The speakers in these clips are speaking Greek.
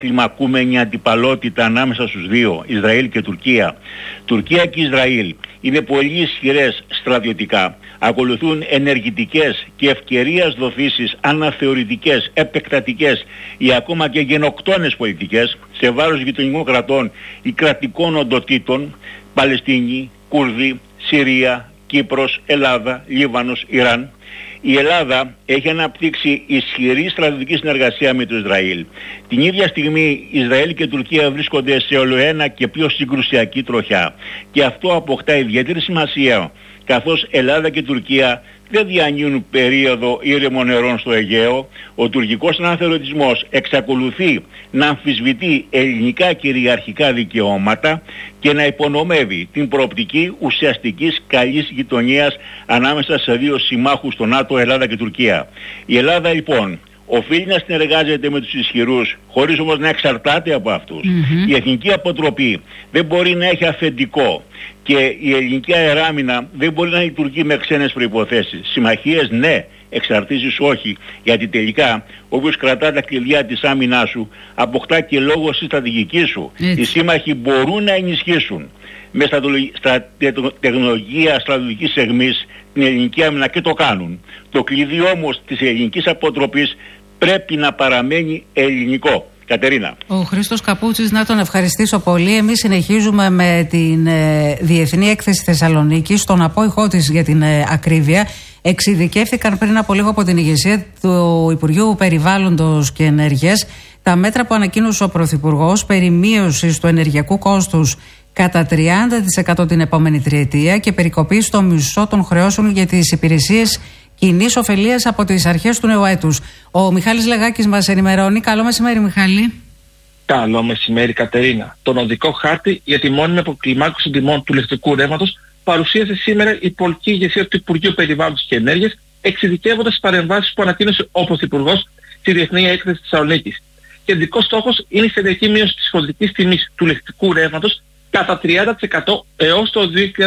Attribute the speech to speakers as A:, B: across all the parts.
A: κλιμακούμενη αντιπαλότητα ανάμεσα στους δύο, Ισραήλ και Τουρκία. Τουρκία και Ισραήλ είναι πολύ ισχυρές στρατιωτικά, ακολουθούν ενεργητικές και ευκαιρίας δοθήσεις αναθεωρητικές, επεκτατικές ή ακόμα και γενοκτόνες πολιτικές σε βάρος γειτονικών κρατών ή κρατικών οντοτήτων, Παλαιστίνη, Κούρδοι, Συρία, Κύπρος, Ελλάδα, Λίβανος, Ιράν. Η Ελλάδα έχει αναπτύξει ισχυρή στρατιωτική συνεργασία με το Ισραήλ. Την ίδια στιγμή Ισραήλ και Τουρκία βρίσκονται σε ολοένα και πιο συγκρουσιακή τροχιά. Και αυτό αποκτά ιδιαίτερη σημασία, καθώς Ελλάδα και Τουρκία δεν διανύουν περίοδο ήρεμων νερών στο Αιγαίο. Ο τουρκικός αναθεωρητισμός εξακολουθεί να αμφισβητεί ελληνικά κυριαρχικά δικαιώματα και να υπονομεύει την προοπτική ουσιαστικής καλής γειτονίας ανάμεσα σε δύο συμμάχους στο ΝΑΤΟ, Ελλάδα και Τουρκία. Η Ελλάδα λοιπόν οφείλει να συνεργάζεται με τους ισχυρούς, χωρίς όμως να εξαρτάται από αυτούς. Η εθνική αποτροπή δεν μπορεί να έχει αφεντικό και η ελληνική αεράμινα δεν μπορεί να λειτουργεί με ξένες προϋποθέσεις. Συμμαχίες ναι, εξαρτήσεις όχι, γιατί τελικά όποιος κρατά τα κλειδιά της άμυνάς σου αποκτά και λόγο στη στρατηγική σου. Οι σύμμαχοι μπορούν να ενισχύσουν με τεχνολογία στρατηγικής αιχμής την ελληνική άμυνα και το κάνουν. Το κλειδί όμως της ελληνικής αποτροπής πρέπει να παραμένει ελληνικό. Κατερίνα.
B: Ο Χρήστος Καπούτσης, να τον ευχαριστήσω πολύ. Εμείς συνεχίζουμε με την Διεθνή Έκθεση Θεσσαλονίκης, στον απόϊχό της για την ακρίβεια. Εξειδικεύθηκαν πριν από λίγο από την ηγεσία του Υπουργείου Περιβάλλοντος και Ενέργειας τα μέτρα που ανακοίνωσε ο Πρωθυπουργός περί μείωσης του ενεργειακού κόστους κατά 30% την επόμενη τριετία και περικοπή στο μισό των χρεώσεων για τις υπηρεσίες κοινής ωφελίας από τις αρχές του νέου έτους. Ο Μιχάλης Λεγάκης μας ενημερώνει. Καλό μεσημέρι, Μιχάλη.
C: Καλό μεσημέρι, Κατερίνα. Τον οδικό χάρτη για τη μόνιμη αποκλιμάκωση τιμών του ηλεκτρικού ρεύματος παρουσίασε σήμερα η πολιτική ηγεσία του Υπουργείου Περιβάλλοντος και Ενέργειας, εξειδικεύοντας τις παρεμβάσεις που ανακοίνωσε ο Πρωθυπουργός στη Διεθνή Έκθεση Θεσσαλονίκης. Κεντρικός στόχος είναι η σταδιακή μείωση της χοντρικής τιμής του ηλεκτρικού ρεύματος κατά 30% έως το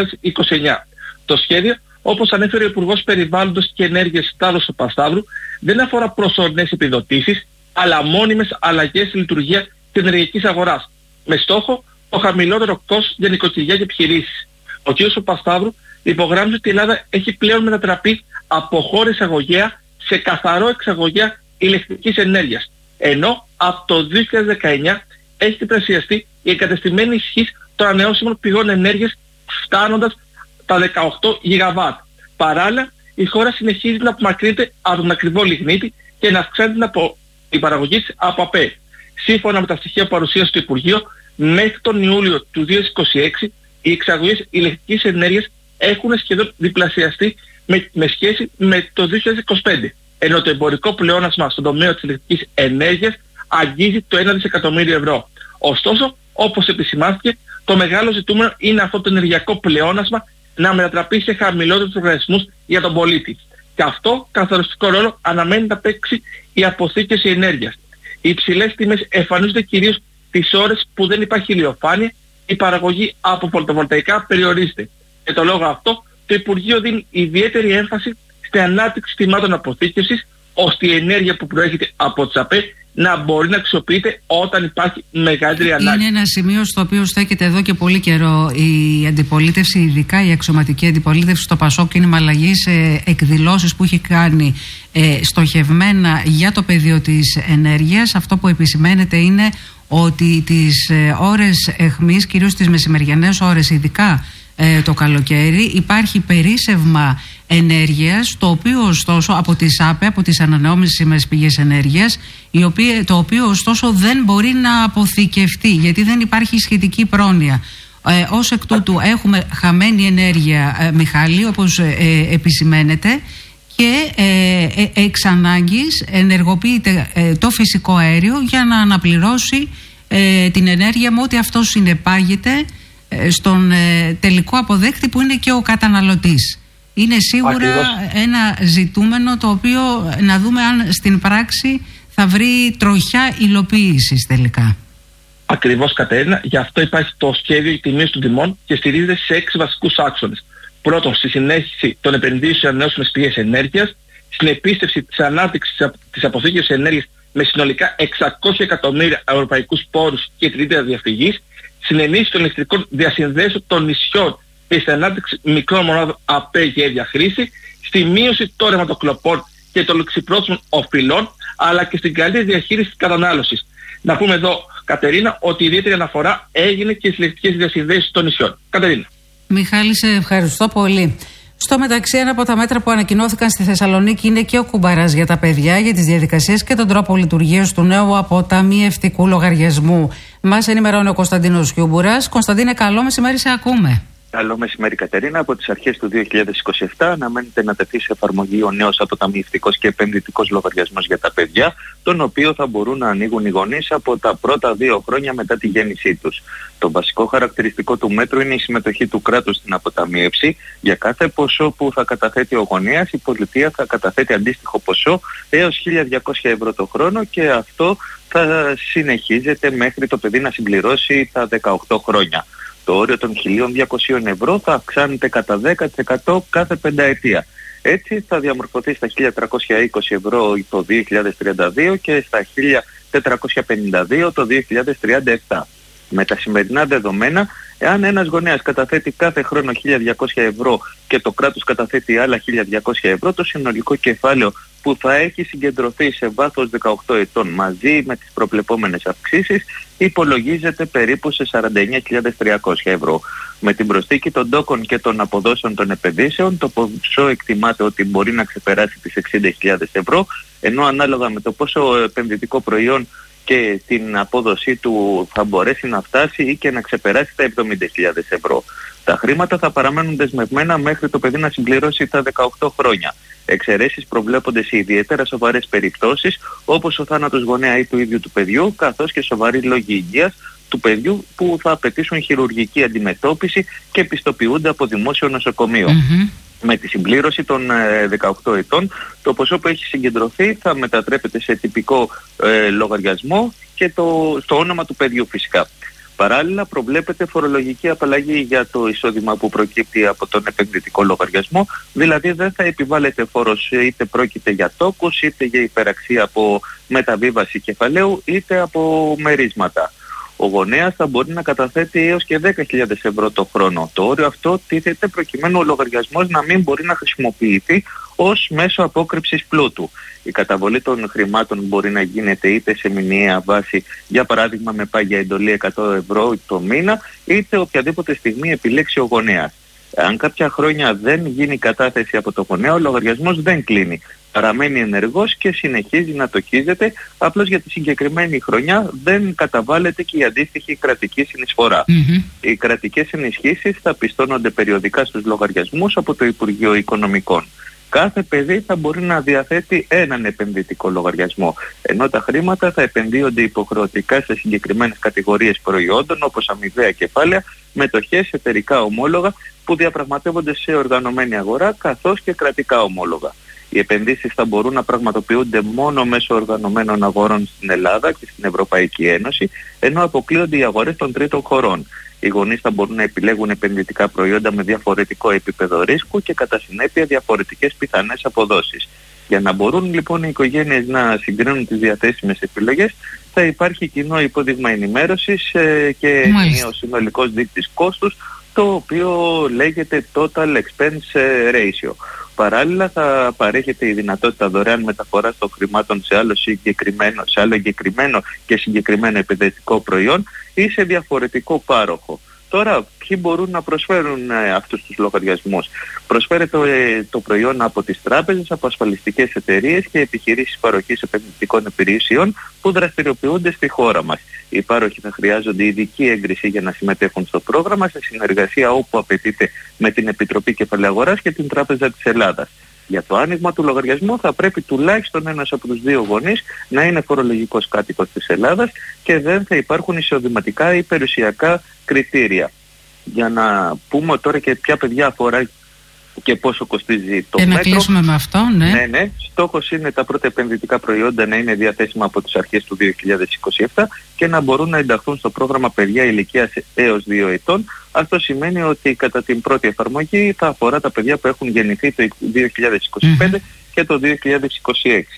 C: 2029. Το σχέδιο, όπως ανέφερε ο Υπουργός Περιβάλλοντος και Ενέργειας Τάδος Παπασταύρου, δεν αφορά προσωρινές επιδοτήσεις, αλλά μόνιμες αλλαγές στη λειτουργία της ενεργειακής αγοράς, με στόχο το χαμηλότερο κόστος για νοικοκυριά και επιχειρήσεις. Ο κ. Παπασταύρου υπογράμμισε ότι η Ελλάδα έχει πλέον μετατραπεί από χώρα εισαγωγέα σε καθαρό εξαγωγέα ηλεκτρικής ενέργειας, ενώ από το 2019 έχει διπλασιαστεί η εγκατεστημένη ισχύς των ανανεώσιμων πηγών ενέργειας, φτάνοντας τα 18 γιγαβάτ. Παράλληλα, η χώρα συνεχίζει να απομακρύνεται από τον ακριβό λιγνίτη και να αυξάνεται η παραγωγή της από ΑΠΕ. Σύμφωνα με τα στοιχεία που παρουσίασε το Υπουργείο, μέχρι τον Ιούλιο του 2026 οι εξαγωγές ηλεκτρικής ενέργειας έχουν σχεδόν διπλασιαστεί με σχέση με το 2025, ενώ το εμπορικό πλεόνασμα στον τομέα της ηλεκτρικής ενέργειας αγγίζει το 1 δισεκατομμύριο ευρώ. Ωστόσο, όπως επισημάνθηκε, το μεγάλο ζητούμενο είναι αυτό το ενεργειακό πλεόνασμα να μετατραπεί σε χαμηλότερους οργανισμούς για τον πολίτη. Και αυτό καθοριστικό ρόλο αναμένει να παίξει η αποθήκευση ενέργειας. Οι υψηλές τιμές εμφανίζονται κυρίως τις ώρες που δεν υπάρχει ηλιοφάνεια, η παραγωγή από φωτοβολταϊκά περιορίζεται. Και το λόγο αυτό, το Υπουργείο δίνει ιδιαίτερη έμφαση στην ανάπτυξη τιμάτων αποθήκευσης, ώστε η ενέργεια που προέρχεται από τις ΑΠΕ να μπορεί να αξιοποιείται όταν υπάρχει μεγαλύτερη ανάγκη. Είναι
B: ένα σημείο στο οποίο στέκεται εδώ και πολύ καιρό η αντιπολίτευση, ειδικά η αξιωματική αντιπολίτευση στο ΠΑΣΟΚ κίνημα αλλαγής, σε εκδηλώσεις που έχει κάνει στοχευμένα για το πεδίο της ενέργειας. Αυτό που επισημαίνεται είναι ότι τις ώρες αιχμής, κυρίως τις μεσημεριανές ώρες, ειδικά το καλοκαίρι, υπάρχει περίσσευμα ενέργειας, το οποίο ωστόσο από τις ΑΠΕ, από τις ανανεώσιμες πηγές ενέργειας, το οποίο ωστόσο δεν μπορεί να αποθηκευτεί, γιατί δεν υπάρχει σχετική πρόνοια. Ως εκ τούτου έχουμε χαμένη ενέργεια, Μιχάλη, όπως επισημαίνεται, και εξ ανάγκης ενεργοποιείται το φυσικό αέριο για να αναπληρώσει την ενέργεια με ό,τι αυτό συνεπάγεται στον τελικό αποδέκτη, που είναι και ο καταναλωτής. Είναι σίγουρα ένα ζητούμενο το οποίο να δούμε αν στην πράξη θα βρει τροχιά υλοποίησης τελικά.
C: Ακριβώς, Κατερίνα. Γι' αυτό υπάρχει το σχέδιο για τη μείωση των τιμών και στηρίζεται σε 6 βασικούς άξονες. Πρώτον, στη συνέχιση των επενδύσεων σε ανανεώσιμες πηγές ενέργειας, στην επίστευση της ανάπτυξης της αποθήκευσης ενέργειας με συνολικά 600 εκατομμύρια ευρωπαϊκούς πόρους και την ίδια διαφυγής, στην ενίσχυση των ηλεκτρικών διασυνδέσεων των νησιών και στην ανάπτυξη μικρών μονάδων ΑΠΕ για ίδια χρήση, στη μείωση των ρευματοκλοπών και των ληξιπρόθεσμων οφειλών, αλλά και στην καλύτερη διαχείριση της κατανάλωσης. Να πούμε εδώ, Κατερίνα, ότι η ιδιαίτερη αναφορά έγινε και στις ηλεκτρικές διασυνδέσεις των νησιών. Κατερίνα.
B: Μιχάλη, σε ευχαριστώ πολύ. Στο μεταξύ, ένα από τα μέτρα που ανακοινώθηκαν στη Θεσσαλονίκη είναι και ο κουμπαράς για τα παιδιά, για τις διαδικασίες και τον τρόπο λειτουργίας του νέου αποταμιευτικού λογαριασμού. Μας ενημερώνει ο Κωνσταντίνος Κιούμπουρας. Κωνσταντίνε, καλό μεσημέρι, σε ακούμε.
D: Καλό μεσημέρι, Κατερίνα. Από τις αρχές του 2027 αναμένεται να τεθεί σε εφαρμογή ο νέος αποταμιευτικός και επενδυτικός λογαριασμός για τα παιδιά, τον οποίο θα μπορούν να ανοίγουν οι γονείς από τα πρώτα 2 χρόνια μετά τη γέννησή τους. Το βασικό χαρακτηριστικό του μέτρου είναι η συμμετοχή του κράτους στην αποταμίευση. Για κάθε ποσό που θα καταθέτει ο γονέας, η πολιτεία θα καταθέτει αντίστοιχο ποσό έως 1.200 ευρώ το χρόνο, και αυτό θα συνεχίζεται μέχρι το παιδί να συμπληρώσει τα 18 χρόνια. Το όριο των 1.200 ευρώ θα αυξάνεται κατά 10% κάθε πενταετία. Έτσι θα διαμορφωθεί στα 1.320 ευρώ το 2032 και στα 1.452 το 2037. Με τα σημερινά δεδομένα, εάν ένας γονέας καταθέτει κάθε χρόνο 1.200 ευρώ και το κράτος καταθέτει άλλα 1.200 ευρώ, το συνολικό κεφάλαιο που θα έχει συγκεντρωθεί σε βάθος 18 ετών μαζί με τις προβλεπόμενες αυξήσεις υπολογίζεται περίπου σε 49.300 ευρώ. Με την προσθήκη των τόκων και των αποδόσεων των επενδύσεων, το ποσό εκτιμάται ότι μπορεί να ξεπεράσει τις 60.000 ευρώ, ενώ ανάλογα με το πόσο επενδυτικό προϊόν και την απόδοσή του θα μπορέσει να φτάσει ή και να ξεπεράσει τα 70.000 ευρώ. Τα χρήματα θα παραμένουν δεσμευμένα μέχρι το παιδί να συμπληρώσει τα 18 χρόνια. Εξαιρέσεις προβλέπονται σε ιδιαίτερα σοβαρές περιπτώσεις, όπως ο θάνατος γονέα ή του ίδιου του παιδιού, καθώς και σοβαροί λόγοι υγείας του παιδιού που θα απαιτήσουν χειρουργική αντιμετώπιση και πιστοποιούνται από δημόσιο νοσοκομείο. Με τη συμπλήρωση των 18 ετών, το ποσό που έχει συγκεντρωθεί θα μετατρέπεται σε τυπικό λογαριασμό και στο όνομα του παιδιού φυσικά. Παράλληλα, προβλέπεται φορολογική απαλλαγή για το εισόδημα που προκύπτει από τον επενδυτικό λογαριασμό, δηλαδή δεν θα επιβάλλεται φόρος είτε πρόκειται για τόκους, είτε για υπεραξία από μεταβίβαση κεφαλαίου, είτε από μερίσματα. Ο γονέας θα μπορεί να καταθέτει έως και 10.000 ευρώ το χρόνο. Το όριο αυτό τίθεται προκειμένου ο λογαριασμός να μην μπορεί να χρησιμοποιηθεί ως μέσο απόκρυψης πλούτου. Η καταβολή των χρημάτων μπορεί να γίνεται είτε σε μηνιαία βάση, για παράδειγμα με πάγια εντολή 100 ευρώ το μήνα, είτε οποιαδήποτε στιγμή επιλέξει ο γονέας. Αν κάποια χρόνια δεν γίνει κατάθεση από το γονέα, ο λογαριασμός δεν κλείνει. Παραμένει ενεργός και συνεχίζει να τοκίζεται, απλώς για τη συγκεκριμένη χρονιά δεν καταβάλλεται και η αντίστοιχη κρατική συνεισφορά. Οι κρατικές ενισχύσεις θα πιστώνονται περιοδικά στους λογαριασμούς από το Υπουργείο Οικονομικών. Κάθε παιδί θα μπορεί να διαθέτει έναν επενδυτικό λογαριασμό, ενώ τα χρήματα θα επενδύονται υποχρεωτικά σε συγκεκριμένες κατηγορίες προϊόντων, όπως αμοιβαία κεφάλαια, μετοχές, εταιρικά ομόλογα που διαπραγματεύονται σε οργανωμένη αγορά, καθώς και κρατικά ομόλογα. Οι επενδύσεις θα μπορούν να πραγματοποιούνται μόνο μέσω οργανωμένων αγορών στην Ελλάδα και στην Ευρωπαϊκή Ένωση, ενώ αποκλείονται οι αγορές των τρίτων χωρών. Οι γονείς θα μπορούν να επιλέγουν επενδυτικά προϊόντα με διαφορετικό επίπεδο ρίσκου και κατά συνέπεια διαφορετικές πιθανές αποδόσεις. Για να μπορούν λοιπόν οι οικογένειες να συγκρίνουν τις διαθέσιμες επιλογές, θα υπάρχει κοινό υπόδειγμα ενημέρωσης και ο συνολικός δείκτης κόστους, το οποίο λέγεται Total Expense Ratio. Παράλληλα θα παρέχεται η δυνατότητα δωρεάν μεταφοράς των χρημάτων σε άλλο εγκεκριμένο και συγκεκριμένο επενδυτικό προϊόν ή σε διαφορετικό πάροχο. Τώρα, ποιοι μπορούν να προσφέρουν αυτούς τους λογαριασμούς? Προσφέρεται το προϊόν από τις τράπεζες, από ασφαλιστικές εταιρείες και επιχειρήσεις παροχής επενδυτικών υπηρεσιών που δραστηριοποιούνται στη χώρα μας. Οι πάροχοι θα χρειάζονται ειδική έγκριση για να συμμετέχουν στο πρόγραμμα, σε συνεργασία όπου απαιτείται με την Επιτροπή Κεφαλαίου Αγοράς και την Τράπεζα της Ελλάδας. Για το άνοιγμα του λογαριασμού θα πρέπει τουλάχιστον ένας από τους δύο γονείς να είναι φορολογικός κάτοικος της Ελλάδας και δεν θα υπάρχουν εισοδηματικά ή περιουσιακά κριτήρια. Για να πούμε τώρα και ποια παιδιά αφορά και πόσο κοστίζει το μέτρο.
B: Να κλείσουμε με αυτό, ναι.
D: Ναι. Στόχος είναι τα πρώτα επενδυτικά προϊόντα να είναι διαθέσιμα από τις αρχές του 2027 και να μπορούν να ενταχθούν στο πρόγραμμα παιδιά ηλικίας έως 2 ετών. Αυτό σημαίνει ότι κατά την πρώτη εφαρμογή θα αφορά τα παιδιά που έχουν γεννηθεί το 2025 και το 2026.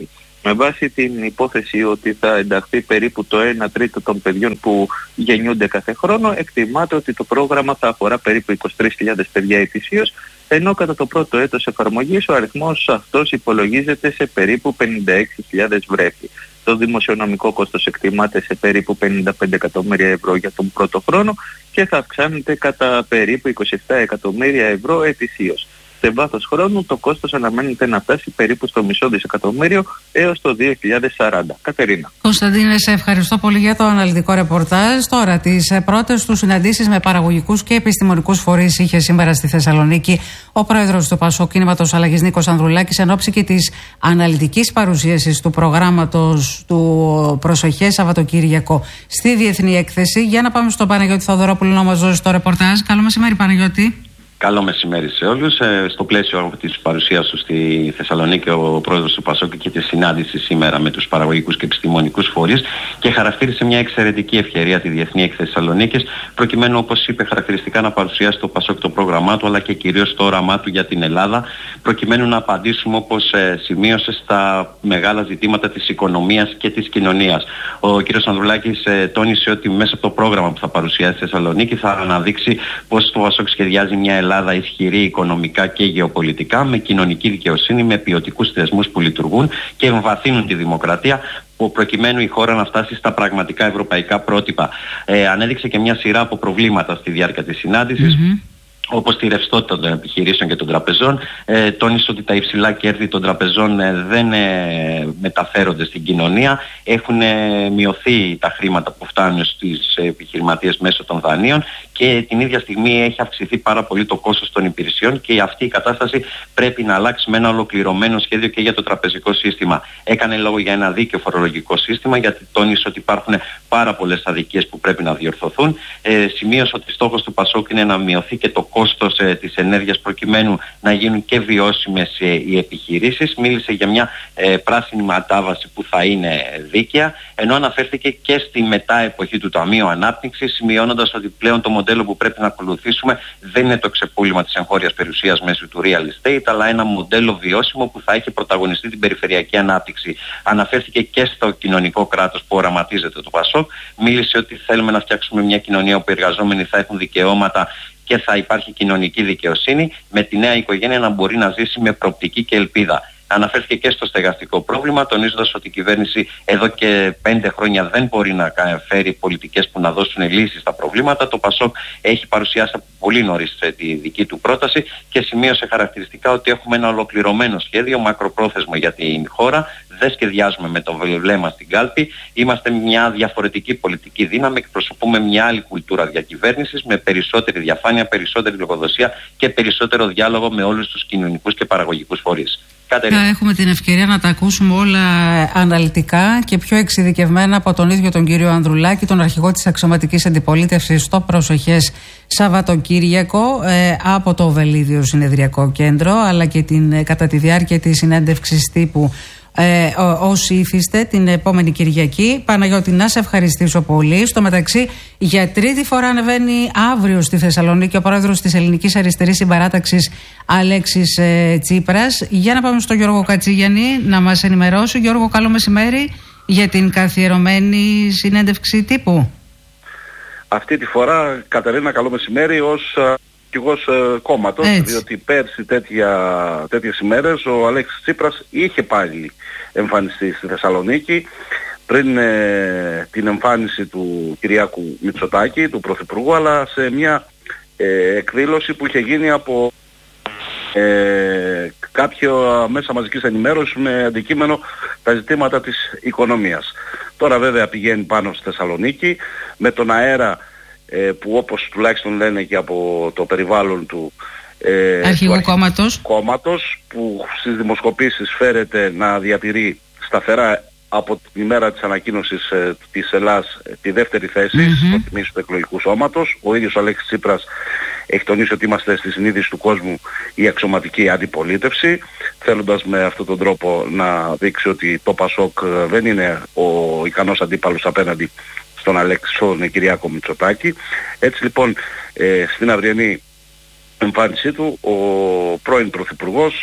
D: Με βάση την υπόθεση ότι θα ενταχθεί περίπου το 1 τρίτο των παιδιών που γεννιούνται κάθε χρόνο, εκτιμάται ότι το πρόγραμμα θα αφορά περίπου 23.000 παιδιά ετησίως, ενώ κατά το πρώτο έτος εφαρμογής ο αριθμός αυτός υπολογίζεται σε περίπου 56.000 βρέφη. Το δημοσιονομικό κόστος εκτιμάται σε περίπου 55 εκατομμύρια ευρώ για τον πρώτο χρόνο και θα αυξάνεται κατά περίπου 27 εκατομμύρια ευρώ ετησίως. Σε βάθος χρόνου το κόστος αναμένεται να φτάσει περίπου στο μισό δισεκατομμύριο έως το 2040. Κατερίνα.
B: Κωνσταντίνε, σε ευχαριστώ πολύ για το αναλυτικό ρεπορτάζ. Τώρα, τις πρώτες του συναντήσεις με παραγωγικούς και επιστημονικούς φορείς είχε σήμερα στη Θεσσαλονίκη ο πρόεδρος του ΠΑΣΟΚ Κίνηματος Αλλαγής Νίκος Ανδρουλάκης, εν ώψη και της αναλυτικής παρουσίασης του προγράμματος του προσεχές Σαββατοκύριακο στη Διεθνή Έκθεση. Για να πάμε στον Παναγιώτη Θοδωρόπουλο να μας δώσει το ρεπορτάζ. Καλό μεσημέρι, Παναγιώτη.
E: Καλό μεσημέρι σε όλους. Στο πλαίσιο της παρουσίας του στη Θεσσαλονίκη, ο πρόεδρος του ΠΑΣΟΚ και τη συνάντηση σήμερα με τους παραγωγικούς και επιστημονικούς φορείς και χαρακτήρισε μια εξαιρετική ευκαιρία τη Διεθνή Έκθεση Θεσσαλονίκης, προκειμένου, όπως είπε, χαρακτηριστικά να παρουσιάσει το ΠΑΣΟΚ το πρόγραμμά του, αλλά και κυρίως το όραμά του για την Ελλάδα, προκειμένου να απαντήσουμε, όπως σημείωσε, στα μεγάλα ζητήματα της οικονομίας και της κοινωνίας. Ο κ. Ανδρουλάκης τόνισε ότι μέσα από το πρόγραμμα που θα παρουσιάσει στη Θεσσαλονίκη θα αναδείξει πώς το ΠΑΣΟΚ σχεδιάζει μια Ελλάδα ισχυρή οικονομικά και γεωπολιτικά, με κοινωνική δικαιοσύνη, με ποιοτικούς θεσμούς που λειτουργούν και εμβαθύνουν τη δημοκρατία, προκειμένου η χώρα να φτάσει στα πραγματικά ευρωπαϊκά πρότυπα. Ανέδειξε και μια σειρά από προβλήματα στη διάρκεια της συνάντησης. Όπως τη ρευστότητα των επιχειρήσεων και των τραπεζών. Τόνισε ότι τα υψηλά κέρδη των τραπεζών δεν μεταφέρονται στην κοινωνία. Έχουν μειωθεί τα χρήματα που φτάνουν στις επιχειρηματίες μέσω των δανείων και την ίδια στιγμή έχει αυξηθεί πάρα πολύ το κόστος των υπηρεσιών και αυτή η κατάσταση πρέπει να αλλάξει με ένα ολοκληρωμένο σχέδιο και για το τραπεζικό σύστημα. Έκανε λόγο για ένα δίκαιο φορολογικό σύστημα, γιατί τόνισε ότι υπάρχουν πάρα πολλές αδικίες που πρέπει να διορθωθούν. Σημείωσε ότι στόχος του ΠΑΣΟΚ είναι να μειωθεί και το κόστος της ενέργειας, προκειμένου να γίνουν και βιώσιμες οι επιχειρήσεις. Μίλησε για μια πράσινη μετάβαση που θα είναι δίκαια, ενώ αναφέρθηκε και στη μετά εποχή του Ταμείου Ανάπτυξης, σημειώνοντας ότι πλέον το μοντέλο που πρέπει να ακολουθήσουμε δεν είναι το ξεπούλημα της εγχώριας περιουσίας μέσω του real estate, αλλά ένα μοντέλο βιώσιμο που θα έχει πρωταγωνιστεί την περιφερειακή ανάπτυξη. Αναφέρθηκε και στο κοινωνικό κράτος που οραματίζεται το ΠΑΣΟΚ. Μίλησε ότι θέλουμε να φτιάξουμε μια κοινωνία όπου οι εργαζόμενοι θα έχουν δικαιώματα και θα υπάρχει κοινωνική δικαιοσύνη, με τη νέα οικογένεια να μπορεί να ζήσει με προοπτική και ελπίδα. Αναφέρθηκε και στο στεγαστικό πρόβλημα, τονίζοντας ότι η κυβέρνηση εδώ και 5 χρόνια δεν μπορεί να φέρει πολιτικές που να δώσουν λύσεις στα προβλήματα. Το ΠΑΣΟΚ έχει παρουσιάσει από πολύ νωρίς τη δική του πρόταση και σημείωσε χαρακτηριστικά ότι έχουμε ένα ολοκληρωμένο σχέδιο μακροπρόθεσμο για την χώρα. Δεν σχεδιάζουμε με το βλέμμα στην κάλπη. Είμαστε μια διαφορετική πολιτική δύναμη. Εκπροσωπούμε μια άλλη κουλτούρα διακυβέρνησης με περισσότερη διαφάνεια, περισσότερη λογοδοσία και περισσότερο διάλογο με όλους τους κοινωνικούς και παραγωγικούς φορείς.
B: Θα έχουμε την ευκαιρία να τα ακούσουμε όλα αναλυτικά και πιο εξειδικευμένα από τον ίδιο τον κύριο Ανδρουλάκη, τον αρχηγό της αξιωματικής αντιπολίτευσης στο προσεχές Σαββατοκύριακο, από το Βελίδιο Συνεδριακό Κέντρο, αλλά και κατά τη διάρκεια της συνέντευξης τύπου όσοι ήθιστε την επόμενη Κυριακή. Παναγιώτη, να σε ευχαριστήσω πολύ. Στο μεταξύ, για τρίτη φορά ανεβαίνει αύριο στη Θεσσαλονίκη ο πρόεδρος της Ελληνικής Αριστερής Συμπαράταξης Αλέξης Τσίπρας. Για να πάμε στον Γιώργο Κατσίγιαννη να μας ενημερώσει. Γιώργο, καλό μεσημέρι για την καθιερωμένη συνέντευξη τύπου.
F: Αυτή τη φορά, Κατερίνα, καλό μεσημέρι ως αρχηγός κόμματος, διότι πέρσι τέτοιες ημέρες ο Αλέξης Τσίπρας είχε πάλι εμφανιστεί στη Θεσσαλονίκη πριν την εμφάνιση του Κυριάκου Μητσοτάκη, του Πρωθυπουργού, αλλά σε μια εκδήλωση που είχε γίνει από κάποια μέσα μαζικής ενημέρωσης με αντικείμενο τα ζητήματα της οικονομίας. Τώρα βέβαια πηγαίνει πάνω στη Θεσσαλονίκη με τον αέρα που, όπως τουλάχιστον λένε και από το περιβάλλον του
B: αρχηγού
F: κόμματος, που στις δημοσκοπήσεις φέρεται να διατηρεί σταθερά από την ημέρα της ανακοίνωσης της Ελλάς τη δεύτερη θέση στο τιμήσιο του εκλογικού σώματος. Ο ίδιος ο Αλέξης Τσίπρας έχει τονίσει ότι είμαστε στη συνείδηση του κόσμου η αξιωματική αντιπολίτευση, θέλοντας με αυτόν τον τρόπο να δείξει ότι το ΠΑΣΟΚ δεν είναι ο ικανός αντίπαλος απέναντι στον Κυριάκο Μητσοτάκη. Έτσι λοιπόν στην αυριανή εμφάνισή του ο πρώην Πρωθυπουργός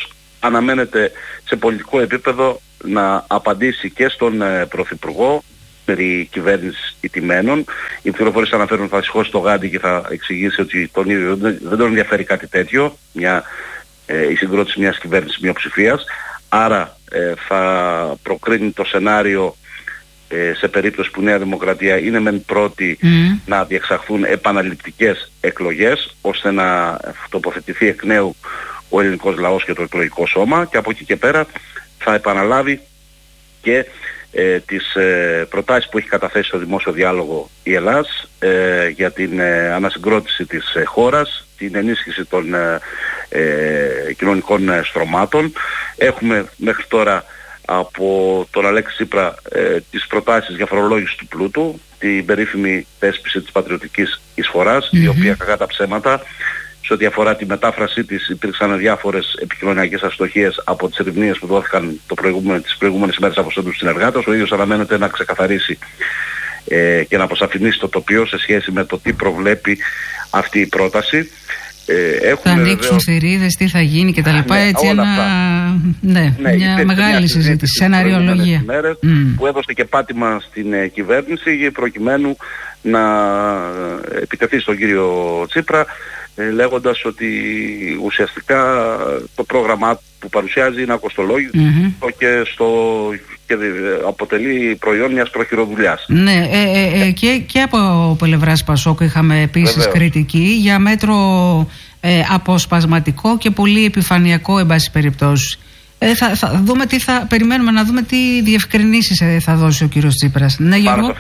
F: αναμένεται σε πολιτικό επίπεδο να απαντήσει και στον Πρωθυπουργό περί κυβέρνησης ηττημένων. Οι πληροφορίες αναφέρουν θα σηκώσει το γάντι και θα εξηγήσει ότι τον ίδιο δεν τον ενδιαφέρει κάτι τέτοιο, η συγκρότηση μιας κυβέρνησης μειοψηφίας. Άρα θα προκρίνει το σενάριο σε περίπτωση που η Νέα Δημοκρατία είναι μεν πρώτη να διεξαχθούν επαναληπτικές εκλογές, ώστε να τοποθετηθεί εκ νέου ο ελληνικός λαός και το εκλογικό σώμα, και από εκεί και πέρα θα επαναλάβει και τις προτάσεις που έχει καταθέσει στο δημόσιο διάλογο η Ελλάς για την ανασυγκρότηση της χώρας, την ενίσχυση των κοινωνικών στρωμάτων. Έχουμε μέχρι τώρα από τον Αλέξη Τσίπρα τις προτάσεις για φορολόγηση του πλούτου, την περίφημη θέσπιση της πατριωτικής εισφοράς, η οποία κακά τα ψέματα σε ό,τι αφορά τη μετάφρασή της υπήρξαν διάφορες επικοινωνιακές αστοχίες από τις ερευνίες που δόθηκαν τις προηγούμενες ημέρες από τους συνεργάτες. Ο ίδιος αναμένεται να ξεκαθαρίσει και να αποσαφηνίσει το τοπίο σε σχέση με το τι προβλέπει αυτή η πρόταση.
B: Θα ανοίξουν θηρίδες, τι θα γίνει κτλ. Έτσι μια μεγάλη συζήτηση, σεναριολογία.
F: Που έδωσε και πάτημα στην κυβέρνηση προκειμένου να επιτεθεί στον κύριο Τσίπρα, λέγοντας ότι ουσιαστικά το πρόγραμμα που παρουσιάζει είναι ακοστολόγητο και αποτελεί προϊόν μιας προχειροδουλειάς.
B: Ναι, και από πλευράς Πασόκ είχαμε επίσης κριτική για μέτρο αποσπασματικό και πολύ επιφανειακό, εν πάση περιπτώσει. Θα δούμε περιμένουμε να δούμε τι διευκρινήσεις θα δώσει ο κύριος Τσίπρας. Ναι, Γιώργο.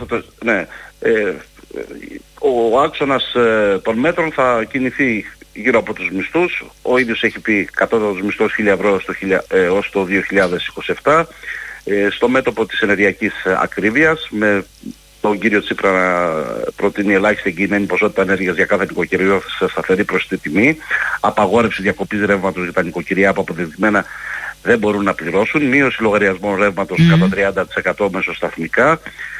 F: Ο άξονας των μέτρων θα κινηθεί γύρω από τους μισθούς. Ο ίδιος έχει πει κατώτατος μισθός 1.000 ευρώ ως το 2027. Στο μέτωπο της ενεργειακής ακρίβειας, με τον κύριο Τσίπρα να προτείνει ελάχιστη εγγυημένη ποσότητα ενέργειας για κάθε νοικοκυριό σε σταθερή προσιτή τιμή, απαγόρευση διακοπής ρεύματος για τα νοικοκυριά που αποδεδειγμένα δεν μπορούν να πληρώσουν, μείωση λογαριασμών ρεύματος κατά 30% μεσοσταθμικά.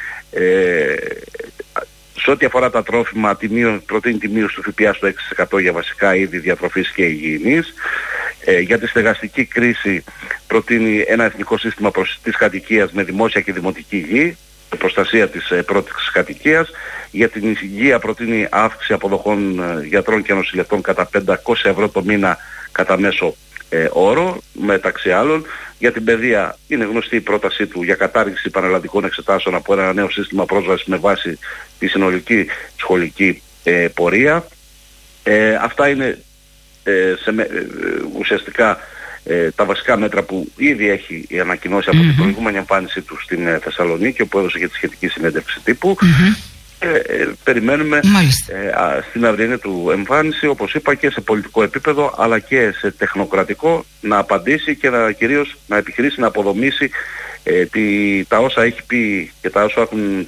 F: Σε ό,τι αφορά τα τρόφιμα, προτείνει τη μείωση του ΦΠΑ στο 6% για βασικά είδη διατροφής και υγιεινής. Για τη στεγαστική κρίση προτείνει ένα εθνικό σύστημα προσιτής κατοικίας με δημόσια και δημοτική γη, προστασία της πρώτης κατοικίας. Για την υγεία προτείνει αύξηση αποδοχών γιατρών και νοσηλευτών κατά 500 ευρώ το μήνα κατά μέσο όρο, μεταξύ άλλων. Για την παιδεία είναι γνωστή η πρότασή του για κατάργηση πανελλαδικών εξετάσεων από ένα νέο σύστημα πρόσβασης με βάση τη συνολική σχολική πορεία. Αυτά είναι ουσιαστικά τα βασικά μέτρα που ήδη έχει ανακοινώσει από την προηγούμενη εμφάνισή του στην Θεσσαλονίκη, όπου έδωσε και τη σχετική συνέντευξη τύπου. Περιμένουμε στην αυριανή του εμφάνιση, όπως είπα, και σε πολιτικό επίπεδο αλλά και σε τεχνοκρατικό, να απαντήσει και κυρίως να επιχειρήσει να αποδομήσει τα όσα έχει πει και τα όσα έχουν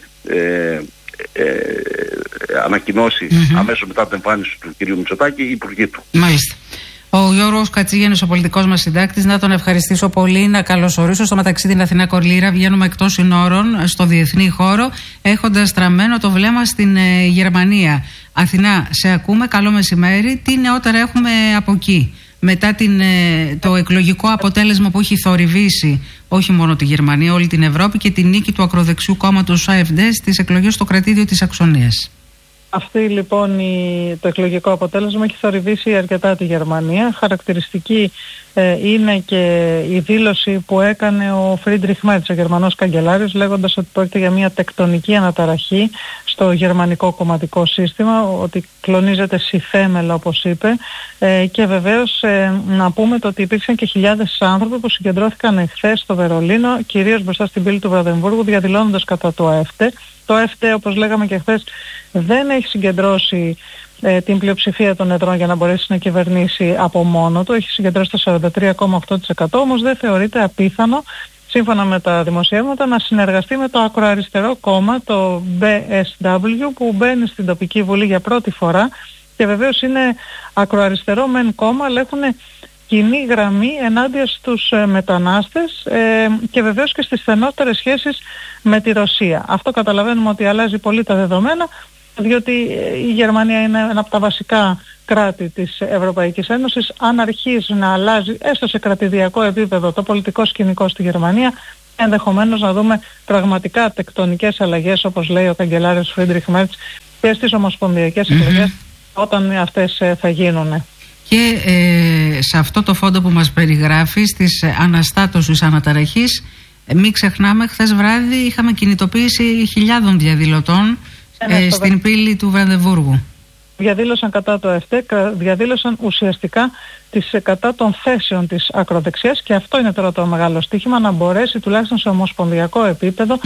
F: ανακοινώσει αμέσως μετά την εμφάνιση του κυρίου Μητσοτάκη οι υπουργοί του.
B: Μάλιστα. Ο Γιώργος Κατσίγενος, ο πολιτικός μας συντάκτης, να τον ευχαριστήσω πολύ, να καλωσορίσω. Στο μεταξύ την Αθηνά Κορλήρα βγαίνουμε εκτός συνόρων, στο διεθνή χώρο, έχοντας στραμμένο το βλέμμα στην Γερμανία. Αθηνά, σε ακούμε, καλό μεσημέρι. Τι νεότερα έχουμε από εκεί, μετά το εκλογικό αποτέλεσμα που έχει θορυβήσει όχι μόνο τη Γερμανία, όλη την Ευρώπη, και την νίκη του ακροδεξιού κόμματος AfD στις εκλογές στο κρατήδιο της Αξονίας?
G: Αυτή λοιπόν το εκλογικό αποτέλεσμα έχει θορυβήσει αρκετά τη Γερμανία. Χαρακτηριστική είναι και η δήλωση που έκανε ο Φρίντριχ Μέρτς, ο Γερμανός καγκελάριος, λέγοντας ότι πρόκειται για μια τεκτονική αναταραχή στο γερμανικό κομματικό σύστημα, ότι κλονίζεται συθέμελα, όπως είπε, και βεβαίως να πούμε ότι υπήρξαν και χιλιάδες άνθρωποι που συγκεντρώθηκαν εχθές στο Βερολίνο, κυρίως μπροστά στην πύλη του Βραδεμβούργου, διαδηλώνοντας κατά το AfD. Το AfD, όπως λέγαμε και χθες, δεν έχει συγκεντρώσει την πλειοψηφία των εδρών για να μπορέσει να κυβερνήσει από μόνο του. Έχει συγκεντρώσει το 43,8%, όμως δεν θεωρείται απίθανο, σύμφωνα με τα δημοσιεύματα, να συνεργαστεί με το ακροαριστερό κόμμα, το BSW, που μπαίνει στην τοπική βουλή για πρώτη φορά, και βεβαίως είναι ακροαριστερό μεν κόμμα, αλλά έχουν κοινή γραμμή ενάντια στους μετανάστες και βεβαίως και στις στενότερες σχέσεις με τη Ρωσία. Αυτό καταλαβαίνουμε ότι αλλάζει πολύ τα δεδομένα διότι η Γερμανία είναι ένα από τα βασικά κράτη της Ευρωπαϊκής Ένωσης. Αν αρχίσει να αλλάζει έστω σε κρατηδιακό επίπεδο το πολιτικό σκηνικό στη Γερμανία, ενδεχομένως να δούμε πραγματικά τεκτονικές αλλαγές, όπως λέει ο καγκελάριος Φρίντριχ Μέρτς, και στις ομοσπονδιακές εκλογές όταν αυτές θα γίνουν.
B: Και σε αυτό το φόντο που μας περιγράφεις της αναστάτωσης αναταραχής, μην ξεχνάμε, χθες βράδυ είχαμε κινητοποίηση χιλιάδων διαδηλωτών στην πύλη του Βραντεβούργου.
G: Διαδήλωσαν κατά το ΕΦΤΕ, διαδήλωσαν ουσιαστικά κατά των θέσεων της ακροδεξιάς, και αυτό είναι τώρα το μεγάλο στοίχημα, να μπορέσει τουλάχιστον σε ομοσπονδιακό επίπεδο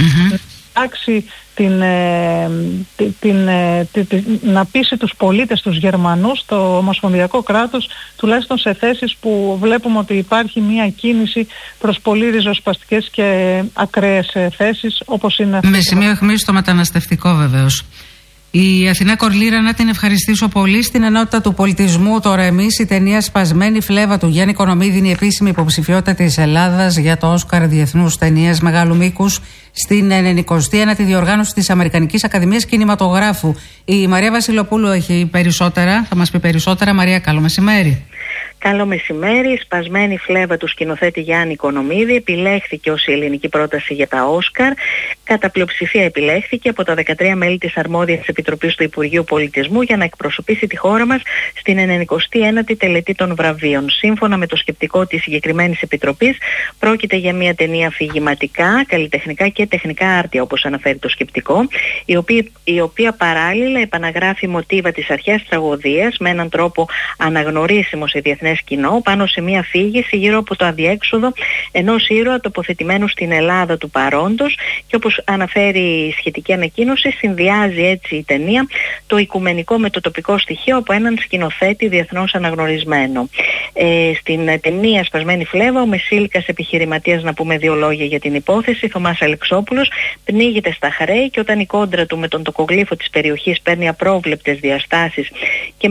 G: να πείσει τους πολίτες, τους Γερμανούς, το ομοσπονδιακό κράτος, τουλάχιστον σε θέσεις που βλέπουμε ότι υπάρχει μια κίνηση προς πολύ ριζοσπαστικές και ακραίες θέσεις, όπως είναι αυτή.
B: Με σημείο αιχμής στο μεταναστευτικό βεβαίως. Η Αθηνά Κορλήρα, να την ευχαριστήσω πολύ. Στην ενότητα του πολιτισμού, τώρα εμείς, η ταινία «Σπασμένη φλέβα» του Γιάννη Οικονομίδη είναι η επίσημη υποψηφιότητα της Ελλάδας για το Όσκαρ Διεθνούς Ταινίας Μεγάλου Μήκους στην 99η διοργάνωση της Αμερικανικής Ακαδημίας Κινηματογράφου. Η Μαρία Βασιλοπούλου έχει περισσότερα, θα μας πει περισσότερα. Μαρία, καλό μεσημέρι.
H: Καλό μεσημέρι. Η «Σπασμένη φλέβα» του σκηνοθέτη Γιάννη Οικονομίδη επιλέχθηκε ως η ελληνική πρόταση για τα Όσκαρ. Κατά πλειοψηφία επιλέχθηκε από τα 13 μέλη της αρμόδιας επιτροπής του Υπουργείου Πολιτισμού για να εκπροσωπήσει τη χώρα μας στην 99η τελετή των βραβείων. Σύμφωνα με το σκεπτικό της συγκεκριμένης επιτροπής, πρόκειται για μια ταινία αφηγηματικά, καλλιτεχνικά και τεχνικά άρτια, όπως αναφέρει το σκεπτικό, η οποία παράλληλα επαναγράφει μοτίβα της αρχαίας τραγωδίας με έναν τρόπο αναγνωρίσιμο σε διεθνές κοινό, πάνω σε μια αφήγηση γύρω από το αδιέξοδο ενός ήρωα τοποθετημένου στην Ελλάδα του παρόντος, και όπως αναφέρει η σχετική ανακοίνωση, συνδυάζει έτσι η ταινία το οικουμενικό με το τοπικό στοιχείο από έναν σκηνοθέτη διεθνώς αναγνωρισμένο. Στην ταινία «Σπασμένη φλέβα», ο μεσήλικας επιχειρηματίας, να πούμε δύο λόγια για την υπόθεση, Θωμάς Αλεξόπουλος, πνίγεται στα χρέη, και όταν η κόντρα του με τον τοκογλύφο της περιοχής παίρνει απρόβλεπτες διαστάσεις και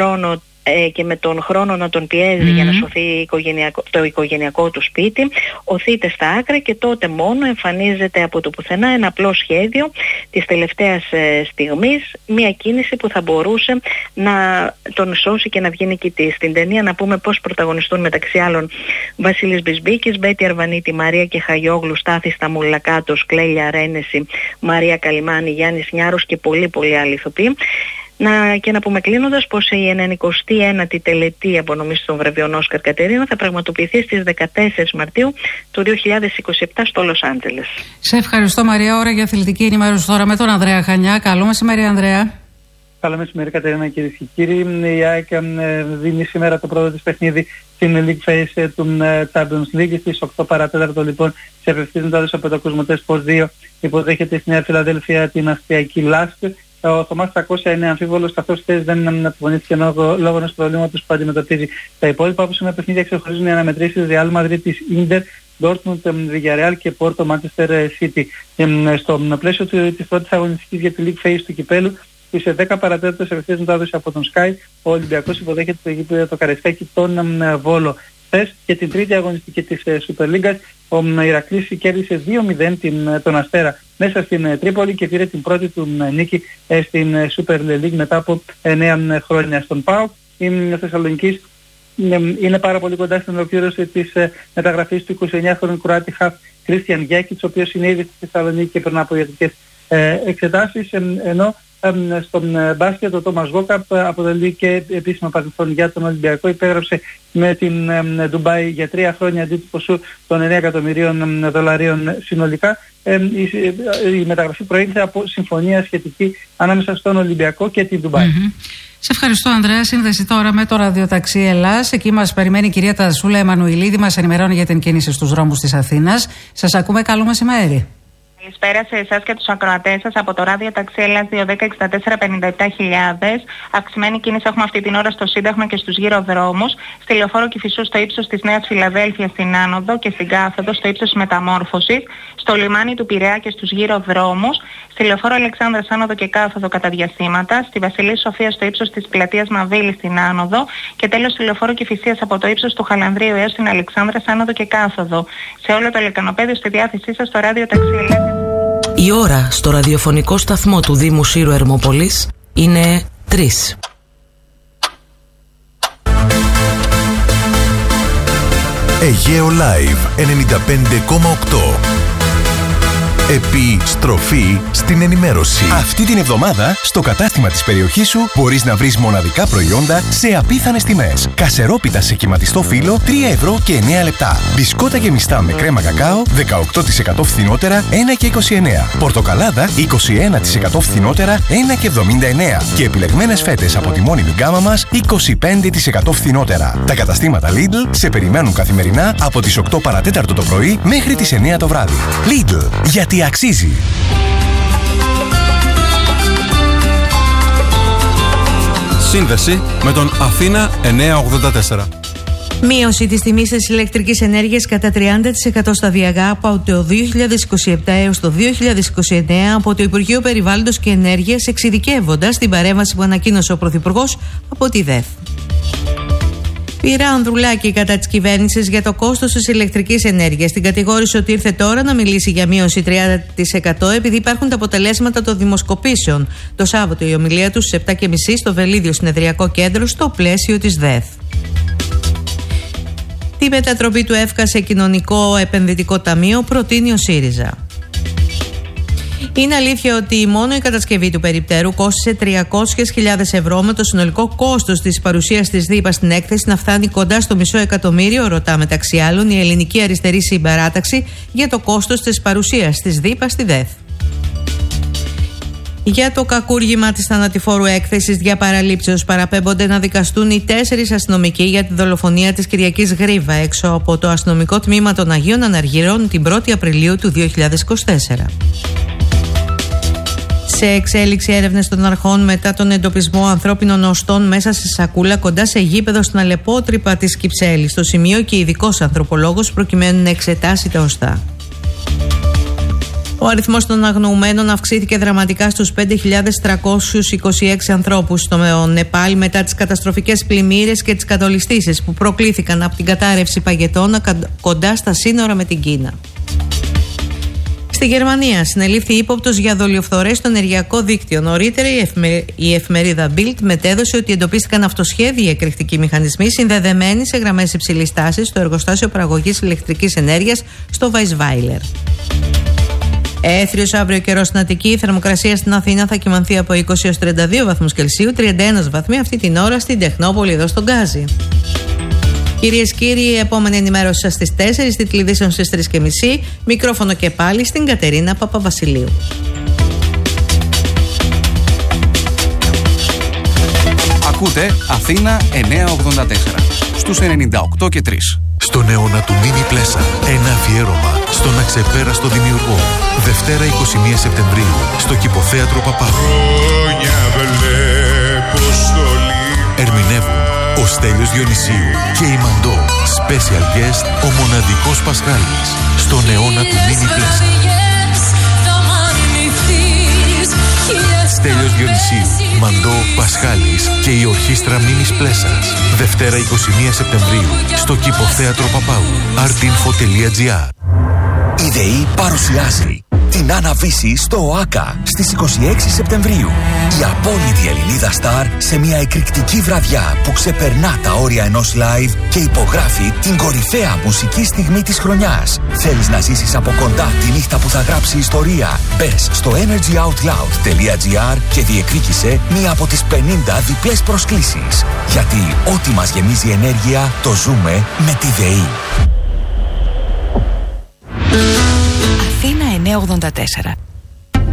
H: με τον χρόνο να τον πιέζει για να σωθεί το οικογενειακό του σπίτι, οθείται στα άκρα, και τότε μόνο εμφανίζεται από το πουθενά ένα απλό σχέδιο της τελευταίας στιγμής, μια κίνηση που θα μπορούσε να τον σώσει και να βγει νικητής. Στην ταινία, να πούμε πως πρωταγωνιστούν μεταξύ άλλων Βασίλης Μπισμπίκης, Μπέτη Αρβανίτη, Μαρία Κεχαγιόγλου, Στάθη Σταμουλακάτος, Κλέλια Ρένεση, Μαρία Καλιμάνη, Γιάννης Νιάρος και πολλοί άλλοι ηθοποιοί. Και να πούμε κλείνοντας πως η 99η τελετή απονομής των βραβείων Όσκαρ Κατερίνα θα πραγματοποιηθεί στις 14 Μαρτίου του 2027 στο Λος Άντζελες.
B: Σε ευχαριστώ, Μαρία. Ώρα για αθλητική ενημέρωση τώρα με τον Ανδρέα Χανιά. Καλό μεσημέρι, Ανδρέα.
I: Καλό μεσημέρι, Κατερίνα, κυρίες και κύριοι. Η ΑΕΚ δίνει σήμερα το πρώτο της παιχνίδι στην League Phase του Champions League. Στις 8 παρατέταρτο, λοιπόν, σε απευθύνοντας από το Κοσμοτέ Sports 2, υποδέχεται στη Νέα Φιλαδέλφια την Αυστριακή Λάσκ. Ο Θωμάς 300 είναι αμφίβολος, καθώς χθες δεν αποφωνήθηκε λόγω ενός προβλήματος που αντιμετωπίζει. Τα υπόλοιπα, όπως είναι παιχνίδια, ξεχωρίζουν οι αναμετρήσεις Real Madrid της Inter, Dortmund, Villarreal και Porto Manchester City. Στο πλαίσιο της πρώτης αγωνιστικής για τη League Phase του κυπέλου, στις 10 παρατέταρτο σε ευθείας μετάδοση από τον Sky, ο Ολυμπιακός υποδέχεται το γήπεδο το Καραϊσκάκι τον Βόλο. Και την τρίτη αγωνιστική της Super League, ο Ηρακλής κέρδισε 2-0 τον Αστέρα μέσα στην Τρίπολη και πήρε την πρώτη του νίκη στην Super League μετά από 9 χρόνια. Στον ΠΑΟΚ, η Θεσσαλονικής είναι πάρα πολύ κοντά στην ολοκλήρωση της μεταγραφής του 29χρονου Κροάτη χαφ Κρίστιαν Γιάκιτς, ο οποίος είναι ήδη στη Θεσσαλονίκη και περνά από ιατρικές εξετάσεις, ενώ στον μπάσκετ ο Τόμας Βόκαπ αποτελεί και επίσημα παρελθόν για τον Ολυμπιακό. Υπέγραψε με την Ντουμπάι για 3 χρόνια αντί του ποσού των $9 εκατομμυρίων συνολικά. Η μεταγραφή προήλθε από συμφωνία σχετική ανάμεσα στον Ολυμπιακό και την Ντουμπάι.
B: Σε ευχαριστώ, Ανδρέα. Σύνδεση τώρα με το ραδιοταξί Ελλάς. Εκεί μας περιμένει η κυρία Τασούλα Εμμανουηλίδη, μας ενημερώνει για την κίνηση στους δρόμους της Αθήνας. Σας ακούμε, καλό μεσημέρι.
J: Καλησπέρα σε εσάς και τους ακροατές σας από το ράδιο ταξί Ελλάς 210-64-57.000. Αυξημένη κίνηση έχουμε αυτή την ώρα στο Σύνταγμα και στους γύρω δρόμους. Στη λεωφόρο Κηφισού στο ύψος της Νέας Φιλαδέλφειας στην Άνοδο και στην Κάθοδο στο ύψος της Μεταμόρφωσης. Στο λιμάνι του Πειραιά και στους γύρω δρόμους. Στη λεωφόρο Αλεξάνδρας Άνοδο και Κάθοδο κατά διαστήματα. Στη Βασιλής Σοφίας στο ύψος της Πλατείας Μαβίλη στην Άνοδο. Και τέλος στη λεωφόρο Κηφισίας από το ύψος του Χαλανδρίου έως την Αλεξάνδρας Άνοδο και Κάθοδο. Σε όλο το λεκανοπέδιο στη διάθεσή σας στο ράδιο ταξί Ελλάς.
K: Η ώρα στο ραδιοφωνικό σταθμό του Δήμου Σύρου Ερμόπολης Είναι 3.
L: Αιγαίο Live 95,8. Επιστροφή στην ενημέρωση.
M: Αυτή την εβδομάδα, στο κατάστημα της περιοχής σου, μπορείς να βρεις μοναδικά προϊόντα σε απίθανες τιμές. Κασερόπιτα σε κυματιστό φύλλο, 3 ευρώ και 9 λεπτά. Μπισκότα γεμιστά με κρέμα κακάο, 18% φθηνότερα, 1 και 29. Πορτοκαλάδα, 21% φθηνότερα, 1 και 79. Και επιλεγμένες φέτες από τη μόνιμη γκάμα μας, 25% φθηνότερα. Τα καταστήματα Lidl σε περιμένουν καθημερινά από τις 8 παρατέταρτο το πρωί μέχρι τις 9 το βράδυ. Lidl, γιατί αξίζει.
N: Σύνδεση με τον Αθήνα 984.
O: Μείωση της τιμής της ηλεκτρικής ενέργειας κατά 30% σταδιακά από το 2027 έως το 2029 από το Υπουργείο Περιβάλλοντος και Ενέργειας, εξειδικεύοντας την παρέμβαση που ανακοίνωσε ο Πρωθυπουργός από τη ΔΕΘ. Πήρα Ανδρουλάκη κατά της κυβέρνησης για το κόστος της ηλεκτρικής ενέργειας. Την κατηγόρησε ότι ήρθε τώρα να μιλήσει για μείωση 30% επειδή υπάρχουν τα αποτελέσματα των δημοσκοπήσεων. Το Σάββατο η ομιλία του στις 7.30 στο Βελίδιο Συνεδριακό Κέντρο στο πλαίσιο της ΔΕΘ. Τη μετατροπή του ΕΦΚΑ σε κοινωνικό επενδυτικό ταμείο προτείνει ο ΣΥΡΙΖΑ. Είναι αλήθεια ότι μόνο η κατασκευή του περιπτέρου κόστισε 300.000 ευρώ, με το συνολικό κόστος της παρουσίας της ΔΥΠΑ στην έκθεση να φτάνει κοντά στο $500.000, ρωτά μεταξύ άλλων η Ελληνική Αριστερή Συμπαράταξη για το κόστος της παρουσίας της ΔΥΠΑ στη ΔΕΘ. Για το κακούργημα της θανατηφόρου έκθεσης δια παραλήψεως παραπέμπονται να δικαστούν οι 4 αστυνομικοί για τη δολοφονία της Κυριακής Γρίβα έξω από το αστυνομικό τμήμα των Αγίων Αναργύρων την 1η Απριλίου του 2024. Σε εξέλιξη έρευνες των αρχών μετά τον εντοπισμό ανθρώπινων οστών μέσα σε σακούλα κοντά σε γήπεδο στην Αλεπότρυπα της Κυψέλης. Στο σημείο και ειδικός ανθρωπολόγος προκειμένου να εξετάσει τα οστά. Ο αριθμός των αγνοουμένων αυξήθηκε δραματικά στους 5.326 ανθρώπους στο Νεπάλ μετά τις καταστροφικές πλημμύρες και τις κατολιστήσεις που προκλήθηκαν από την κατάρρευση παγετώνα κοντά στα σύνορα με την Κίνα. Στη Γερμανία συνελήφθη ύποπτος για δολιοφθορές στο ενεργειακό δίκτυο. Νωρίτερα η εφημερίδα Bild μετέδωσε ότι εντοπίστηκαν αυτοσχέδιοι εκρηκτικοί μηχανισμοί συνδεδεμένοι σε γραμμές υψηλής τάσης στο εργοστάσιο παραγωγής ηλεκτρικής ενέργειας στο Weisweiler. Έθριος αύριο καιρός στην Αττική. Η θερμοκρασία στην Αθήνα θα κυμανθεί από 20 έως 32 βαθμούς Κελσίου, 31 βαθμοί αυτή την ώρα στην Τεχνόπολη εδώ στον Γκάζι. Κυρίες και κύριοι, η επόμενη ενημέρωση σας στις 4, τίτλοι ειδήσεων στις 3.30. Μικρόφωνο και πάλι στην Κατερίνα Παπαβασιλείου.
N: Ακούτε Αθήνα 984 στους 98 και 3.
L: Στον αιώνα του Μίνι Πλέσα, ένα αφιέρωμα στον αξεπέραστο δημιουργό. Δευτέρα 21 Σεπτεμβρίου στο Κηποθέατρο Παπάγου. Ερμηνεύουν ο Στέλιος Διονυσίου και η Μαντώ. Special guest ο μοναδικός Πασχάλης. Στον αιώνα του Μίνι Πλέσα. Στέλιος Διονυσίου, Μαντώ, Πασχάλης και η ορχήστρα Μίνις Πλέσας. Δευτέρα 21 Σεπτεμβρίου στο Κηποθέατρο Παπάγου. artinfo.gr.
P: Η ΔΕΗ παρουσιάζει την Άννα-Βύση στο ΟΑΚΑ στις 26 Σεπτεμβρίου. Η απόλυτη Ελληνίδα στάρ σε μια εκρηκτική βραδιά που ξεπερνά τα όρια ενός live και υπογράφει την κορυφαία μουσική στιγμή της χρονιάς. Θέλεις να ζήσεις από κοντά τη νύχτα που θα γράψει ιστορία? Μπες στο energyoutloud.gr και διεκδίκησε μία από τις 50 διπλές προσκλήσεις. Γιατί ό,τι μας γεμίζει ενέργεια το ζούμε με τη ΔΕΗ.
K: Αθήνα 984.